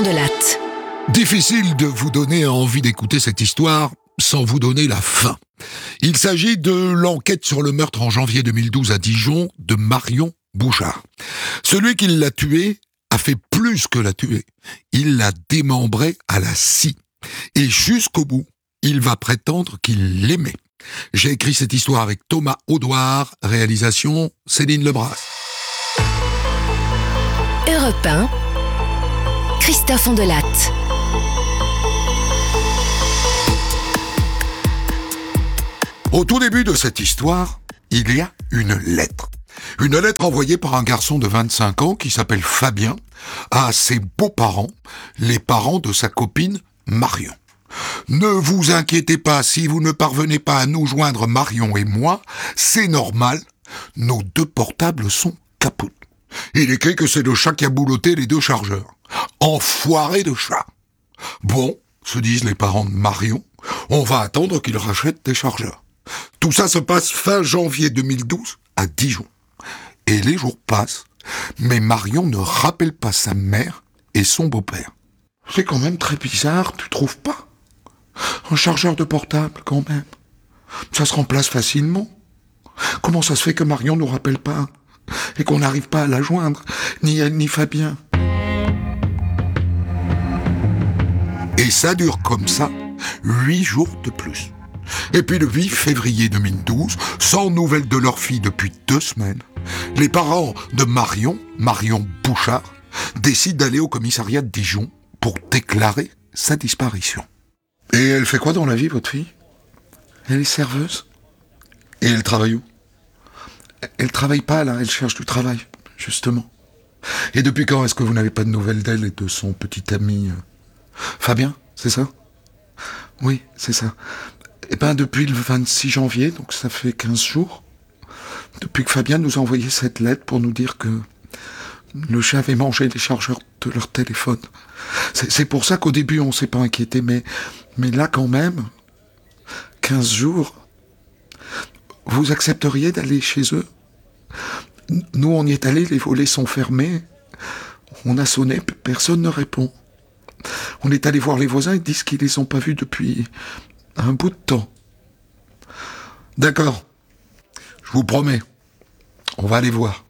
de Latte. Difficile de vous donner envie d'écouter cette histoire sans vous donner la fin. Il s'agit de l'enquête sur le meurtre en janvier 2012 à Dijon de Marion Bouchard. Celui qui l'a tuée a fait plus que la tuer. Il l'a démembrée à la scie. Et jusqu'au bout, il va prétendre qu'il l'aimait. J'ai écrit cette histoire avec Thomas Audouard, réalisation Céline Lebras. Europe 1, Christophe Ondelatte. Au tout début de cette histoire, il y a une lettre. Une lettre envoyée par un garçon de 25 ans qui s'appelle Fabien à ses beaux-parents, les parents de sa copine Marion. Ne vous inquiétez pas, si vous ne parvenez pas à nous joindre, Marion et moi, c'est normal, nos deux portables sont capotes. Il écrit que c'est le chat qui a boulotté les deux chargeurs. Enfoiré de chat. Bon, se disent les parents de Marion, on va attendre qu'il rachète des chargeurs. Tout ça se passe fin janvier 2012 à Dijon. Et les jours passent, mais Marion ne rappelle pas sa mère et son beau-père. C'est quand même très bizarre, tu trouves pas ? Un chargeur de portable, quand même. Ça se remplace facilement. Comment ça se fait que Marion nous rappelle pas ? Et qu'on n'arrive pas à la joindre, ni elle ni Fabien. Et ça dure comme ça, 8 jours de plus. Et puis le 8 février 2012, sans nouvelles de leur fille depuis 2 semaines, les parents de Marion Bouchard, décident d'aller au commissariat de Dijon pour déclarer sa disparition. Et elle fait quoi dans la vie, votre fille ? Elle est serveuse. Et elle travaille où ? Elle travaille pas, là, elle cherche du travail, justement. Et depuis quand est-ce que vous n'avez pas de nouvelles d'elle et de son petit ami Fabien, c'est ça ? Oui, c'est ça. Eh ben, depuis le 26 janvier, donc ça fait 15 jours, depuis que Fabien nous a envoyé cette lettre pour nous dire que le chat avait mangé les chargeurs de leur téléphone. C'est pour ça qu'au début, on s'est pas inquiété, mais là, quand même, 15 jours... Vous accepteriez d'aller chez eux ? Nous, on y est allés, les volets sont fermés. On a sonné, personne ne répond. On est allé voir les voisins, ils disent qu'ils les ont pas vus depuis un bout de temps. D'accord. Je vous promets. On va aller voir.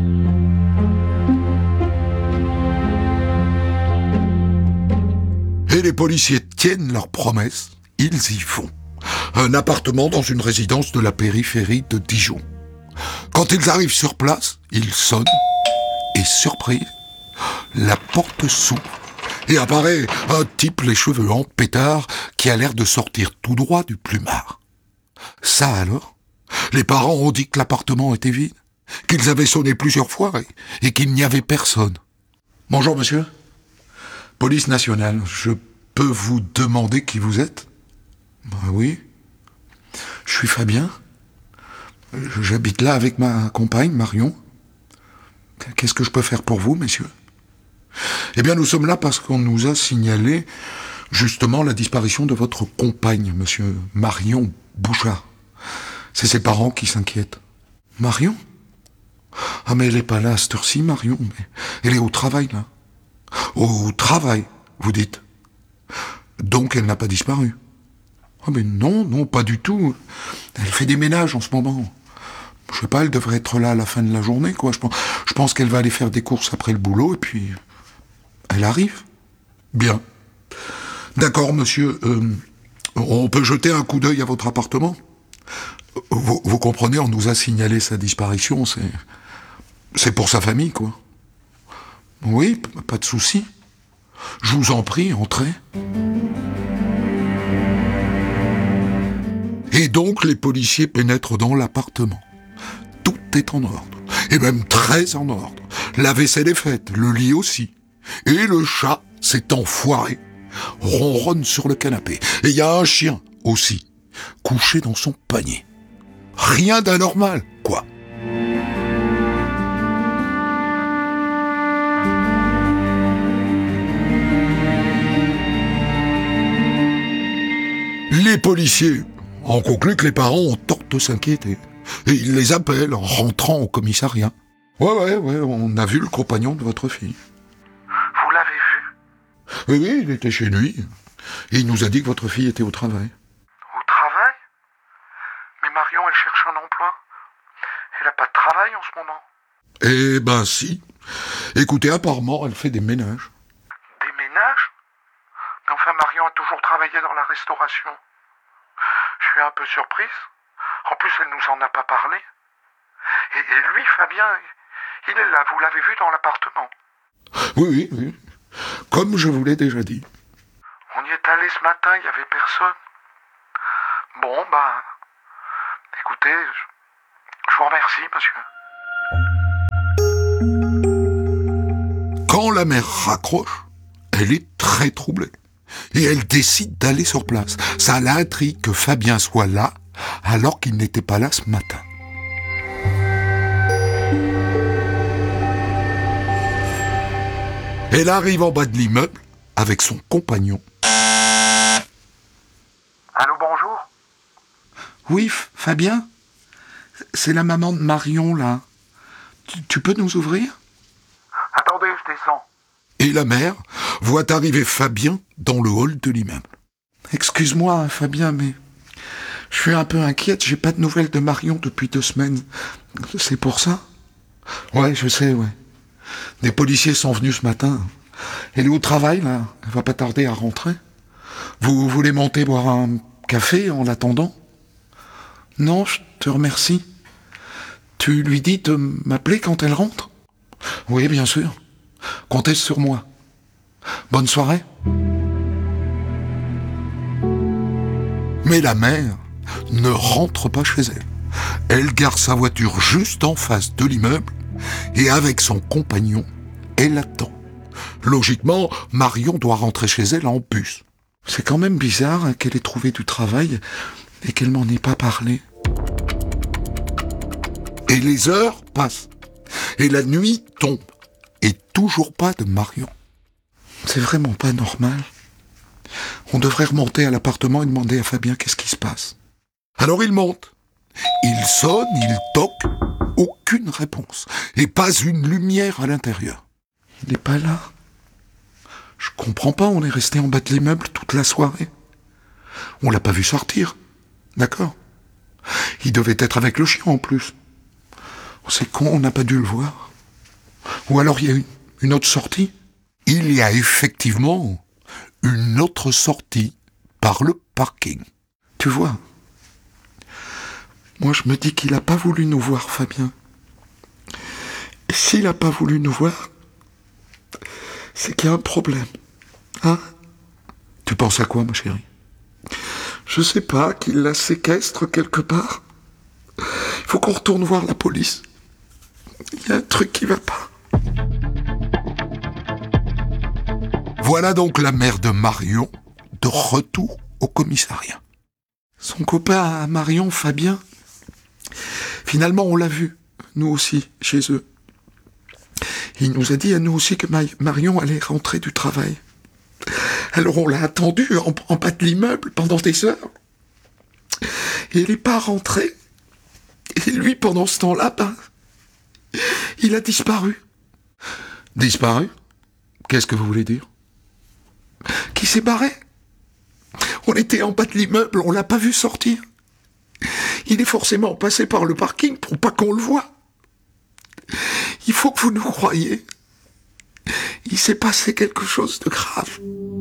Et les policiers tiennent leur promesse. Ils y vont. Un appartement dans une résidence de la périphérie de Dijon. Quand ils arrivent sur place, ils sonnent et, surprise, la porte s'ouvre et apparaît un type les cheveux en pétard qui a l'air de sortir tout droit du plumard. Ça alors, les parents ont dit que l'appartement était vide, qu'ils avaient sonné plusieurs fois et qu'il n'y avait personne. « Bonjour monsieur, police nationale, je peux vous demander qui vous êtes ?» « Ben oui. Je suis Fabien. J'habite là avec ma compagne, Marion. Qu'est-ce que je peux faire pour vous, messieurs ? Eh bien, nous sommes là parce qu'on nous a signalé justement la disparition de votre compagne, monsieur Marion Bouchard. C'est ses parents qui s'inquiètent. Marion ? Ah, mais elle est pas là à cette heure-ci, Marion. Mais elle est au travail, là. Au travail, vous dites. Donc, elle n'a pas disparu. Ah mais non, pas du tout. Elle fait des ménages en ce moment. Je sais pas, elle devrait être là à la fin de la journée, quoi. Je pense qu'elle va aller faire des courses après le boulot, et puis... elle arrive. Bien. D'accord, monsieur. On peut jeter un coup d'œil à votre appartement ? Vous comprenez, on nous a signalé sa disparition, c'est pour sa famille, quoi. Oui, pas de souci. Je vous en prie, entrez. Et donc, les policiers pénètrent dans l'appartement. Tout est en ordre. Et même très en ordre. La vaisselle est faite, le lit aussi. Et le chat, cet enfoiré, ronronne sur le canapé. Et il y a un chien aussi, couché dans son panier. Rien d'anormal, quoi. Les policiers en concluent que les parents ont tort de s'inquiéter. Et ils les appellent en rentrant au commissariat. Ouais, on a vu le compagnon de votre fille. Vous l'avez vu ? Oui, oui, il était chez lui. Et il nous a dit que votre fille était au travail. Au travail? Mais Marion, elle cherche un emploi. Elle n'a pas de travail en ce moment. Eh ben si. Écoutez, apparemment, elle fait des ménages. Des ménages? Mais enfin, Marion a toujours travaillé dans la restauration. Je suis un peu surprise. En plus, elle nous en a pas parlé. Et lui, Fabien, il est là, vous l'avez vu dans l'appartement. Oui, oui, oui. Comme je vous l'ai déjà dit. On y est allé ce matin, il n'y avait personne. Bon, écoutez, je vous remercie, monsieur. Quand la mère raccroche, elle est très troublée. Et elle décide d'aller sur place. Ça l'intrigue que Fabien soit là, alors qu'il n'était pas là ce matin. Elle arrive en bas de l'immeuble avec son compagnon. Allô, bonjour? Oui, Fabien? C'est la maman de Marion, là. Tu peux nous ouvrir? Attendez, je descends. Et la mère voit arriver Fabien dans le hall de l'immeuble. Excuse-moi, Fabien, mais je suis un peu inquiète. J'ai pas de nouvelles de Marion depuis 2 semaines. C'est pour ça? Ouais, je sais, ouais. Des policiers sont venus ce matin. Elle est au travail, là. Elle va pas tarder à rentrer. Vous voulez monter boire un café en l'attendant? Non, je te remercie. Tu lui dis de m'appeler quand elle rentre? Oui, bien sûr. Comptez sur moi. Bonne soirée. Mais la mère ne rentre pas chez elle. Elle gare sa voiture juste en face de l'immeuble et avec son compagnon, elle attend. Logiquement, Marion doit rentrer chez elle en bus. C'est quand même bizarre qu'elle ait trouvé du travail et qu'elle m'en ait pas parlé. Et les heures passent. Et la nuit tombe. Et toujours pas de Marion. C'est vraiment pas normal. On devrait remonter à l'appartement et demander à Fabien qu'est-ce qui se passe. Alors il monte. Il sonne, il toque. Aucune réponse. Et pas une lumière à l'intérieur. Il n'est pas là. Je comprends pas, on est resté en bas de l'immeuble toute la soirée. On l'a pas vu sortir. D'accord. Il devait être avec le chien en plus. C'est con, on n'a pas dû le voir. Ou alors il y a une autre sortie. Il y a effectivement une autre sortie par le parking. Tu vois, moi je me dis qu'il n'a pas voulu nous voir, Fabien. Et s'il n'a pas voulu nous voir, c'est qu'il y a un problème. Hein? Tu penses à quoi, ma chérie? Je sais pas, qu'il la séquestre quelque part. Il faut qu'on retourne voir la police. Il y a un truc qui va pas. Voilà donc la mère de Marion de retour au commissariat. Son copain à Marion, Fabien, finalement on l'a vu, nous aussi, chez eux. Il nous a dit à nous aussi que Marion allait rentrer du travail. Alors on l'a attendu en bas de l'immeuble pendant des heures. Et elle n'est pas rentrée. Et lui, pendant ce temps-là, il a disparu. Disparu? Qu'est-ce que vous voulez dire? Qui s'est barré. On était en bas de l'immeuble, on l'a pas vu sortir. Il est forcément passé par le parking pour pas qu'on le voie. Il faut que vous nous croyiez. Il s'est passé quelque chose de grave.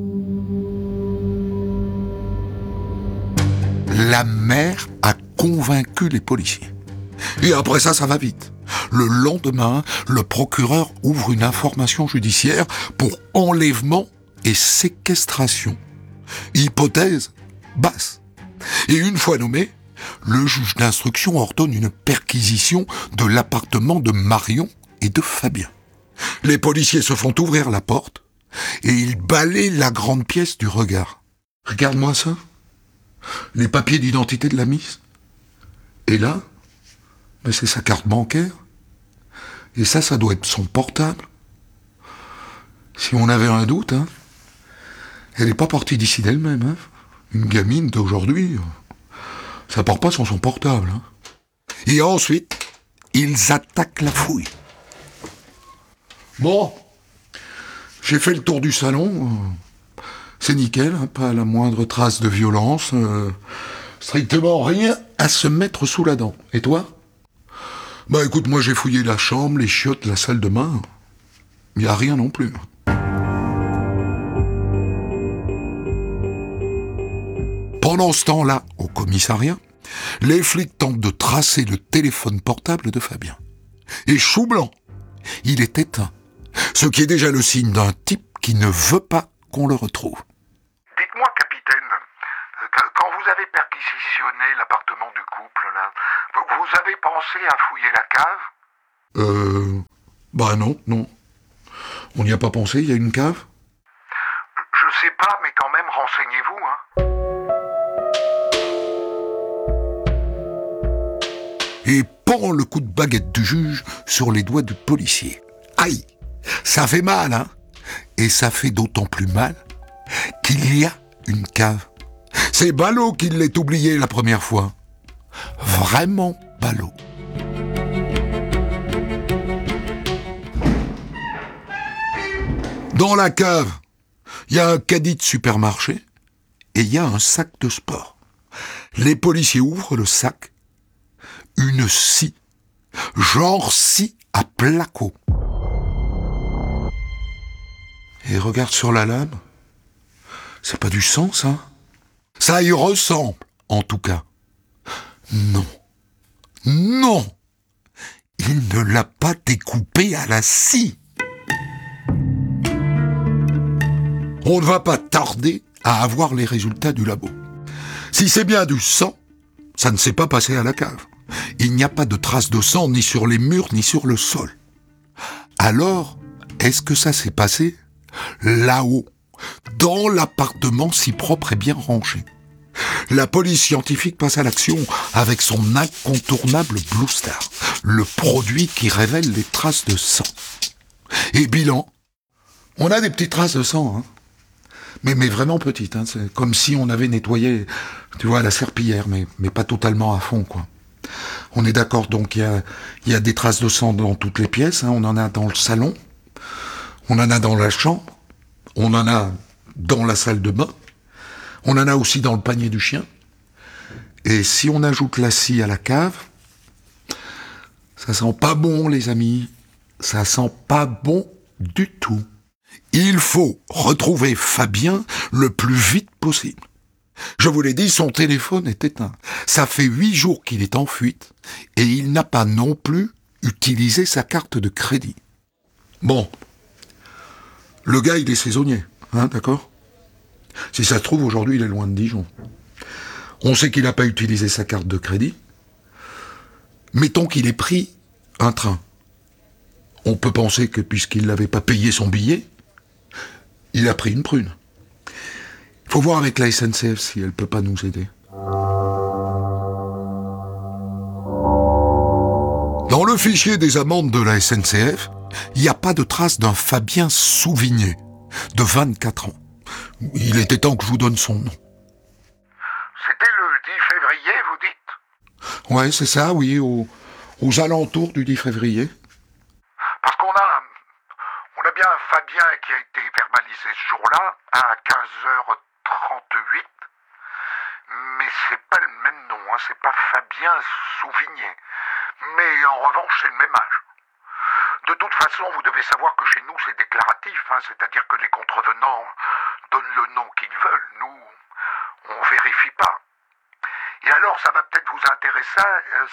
La mère a convaincu les policiers. Et après ça va vite. Le lendemain, le procureur ouvre une information judiciaire pour enlèvement et séquestration. Hypothèse basse. Et une fois nommé, le juge d'instruction ordonne une perquisition de l'appartement de Marion et de Fabien. Les policiers se font ouvrir la porte et ils balayent la grande pièce du regard. Regarde-moi ça. Les papiers d'identité de la Miss. Et là, c'est sa carte bancaire. Et ça doit être son portable. Si on avait un doute, elle n'est pas partie d'ici d'elle-même. Une gamine d'aujourd'hui, ça part pas sans son portable. Et ensuite, ils attaquent la fouille. Bon, J'ai fait le tour du salon. C'est nickel, hein, pas la moindre trace de violence. Strictement rien à se mettre sous la dent. Et toi ? Bah écoute, moi j'ai fouillé la chambre, les chiottes, la salle de bain. Il n'y a rien non plus. Pendant ce temps-là, au commissariat, les flics tentent de tracer le téléphone portable de Fabien. Et chou blanc, il est éteint. Ce qui est déjà le signe d'un type qui ne veut pas qu'on le retrouve. Dites-moi, capitaine, quand vous avez perquisitionné l'appartement du couple, là, vous avez pensé à fouiller la cave ? Bah non. On n'y a pas pensé, il y a une cave ? Je sais pas, mais quand même, renseignez-vous, hein. Et pend le coup de baguette du juge sur les doigts du policier. Aïe, ça fait mal, hein ? Et ça fait d'autant plus mal qu'il y a une cave. C'est ballot qu'il l'ait oublié la première fois. Vraiment ballot. Dans la cave, il y a un caddie de supermarché et il y a un sac de sport. Les policiers ouvrent le sac. Une scie, genre scie à placo. Et regarde sur la lame, c'est pas du sang, ça ? Ça y ressemble, en tout cas. Non, il ne l'a pas découpé à la scie. On ne va pas tarder à avoir les résultats du labo. Si c'est bien du sang, ça ne s'est pas passé à la cave. Il n'y a pas de traces de sang ni sur les murs ni sur le sol. Alors, est-ce que ça s'est passé là-haut, dans l'appartement si propre et bien rangé ? La police scientifique passe à l'action avec son incontournable Blue Star, le produit qui révèle les traces de sang. Et bilan, on a des petites traces de sang, hein. Mais vraiment petites, hein. C'est comme si on avait nettoyé, tu vois, la serpillière, mais pas totalement à fond, quoi. On est d'accord, donc il y a des traces de sang dans toutes les pièces, hein. On en a dans le salon, on en a dans la chambre, on en a dans la salle de bain, on en a aussi dans le panier du chien. Et si on ajoute la scie à la cave, ça sent pas bon, les amis. Ça sent pas bon du tout. Il faut retrouver Fabien le plus vite possible. Je vous l'ai dit, son téléphone est éteint. Ça fait 8 jours qu'il est en fuite et il n'a pas non plus utilisé sa carte de crédit. Bon, le gars, il est saisonnier, hein, d'accord ? Si ça se trouve, aujourd'hui, il est loin de Dijon. On sait qu'il n'a pas utilisé sa carte de crédit. Mettons qu'il ait pris un train. On peut penser que puisqu'il n'avait pas payé son billet, il a pris une prune. Il faut voir avec la SNCF si elle peut pas nous aider. Dans le fichier des amendes de la SNCF, il n'y a pas de trace d'un Fabien Souvigné, de 24 ans. Il était temps que je vous donne son nom. C'était le 10 février, vous dites ? Ouais, c'est ça, oui, aux alentours du 10 février. Parce qu'on a bien un Fabien qui a été verbalisé ce jour-là, à 15h38, mais c'est pas le même nom, hein, c'est pas Fabien Souvigné. Mais en revanche, c'est le même âge. De toute façon, vous devez savoir que chez nous, c'est déclaratif, hein, c'est-à-dire que les contrevenants donnent le nom qu'ils veulent. Nous, on vérifie pas. Et alors, ça va peut-être vous intéresser,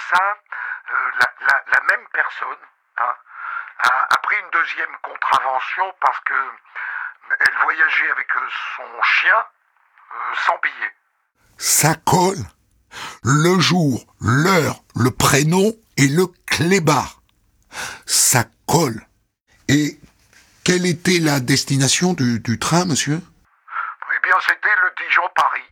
la même personne, hein, a pris une deuxième contravention parce que elle voyageait avec son chien sans billet. Ça colle. Le jour, l'heure, le prénom et le clébard. Ça colle. Et quelle était la destination du train, monsieur ? Eh bien, c'était le Dijon-Paris.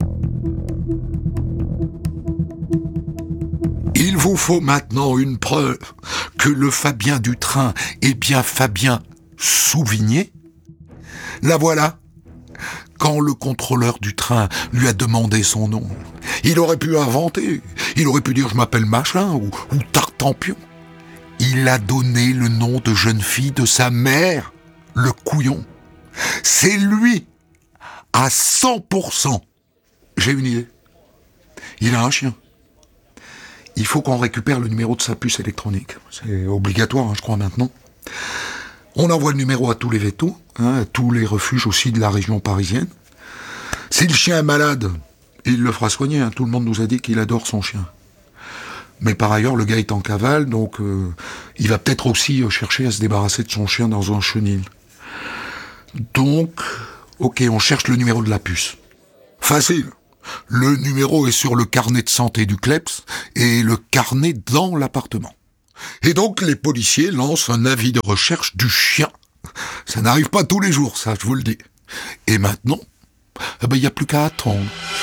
Il vous faut maintenant une preuve que le Fabien du train est bien Fabien Souvigné. La voilà. Quand le contrôleur du train lui a demandé son nom, il aurait pu inventer. Il aurait pu dire « je m'appelle machin » ou « Tartampion ». Il a donné le nom de jeune fille de sa mère, le couillon. C'est lui, à 100%. J'ai une idée. Il a un chien. Il faut qu'on récupère le numéro de sa puce électronique. C'est obligatoire, hein, je crois, maintenant. On envoie le numéro à tous les vétos, à tous les refuges aussi de la région parisienne. Si le chien est malade, il le fera soigner. Tout le monde nous a dit qu'il adore son chien. Mais par ailleurs, le gars est en cavale, donc il va peut-être aussi chercher à se débarrasser de son chien dans un chenil. Donc, ok, on cherche le numéro de la puce. Facile. Le numéro est sur le carnet de santé du CLEPS et le carnet dans l'appartement. Et donc, les policiers lancent un avis de recherche du chien. Ça n'arrive pas tous les jours, ça, je vous le dis. Et maintenant, il n'y a plus qu'à attendre.